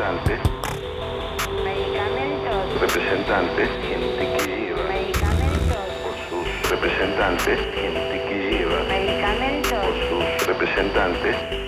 representantes, representantes, gente que lleva, por sus representantes, gente que lleva, por sus representantes.